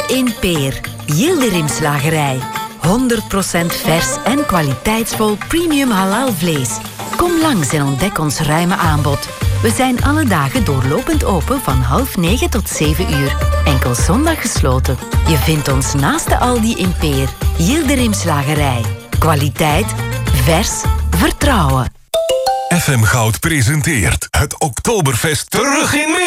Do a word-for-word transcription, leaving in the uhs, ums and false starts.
in Peer. Yildirim Slagerij. honderd procent vers en kwaliteitsvol premium halal vlees. Kom langs en ontdek ons ruime aanbod. We zijn alle dagen doorlopend open van half negen tot zeven uur. Enkel zondag gesloten. Je vindt ons naast de Aldi in Peer. Yildirim Slagerij. Kwaliteit, vers, vertrouwen. F M Goud presenteert het Oktoberfest terug in